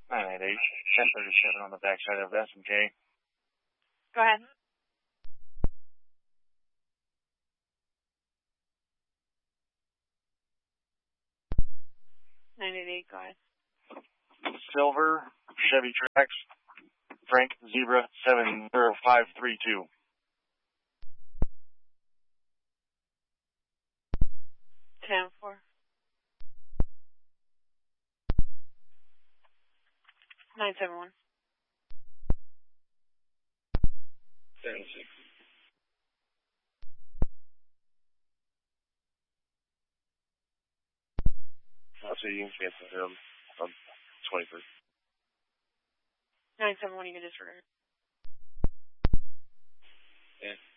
988, 1037 on the backside of S&K. Go ahead. Go ahead. Silver, Chevy Trax, Frank Zebra 70532. Ten four. 971. 76. I'll see you can cancel him on 23. 971, you can disregard. Yeah.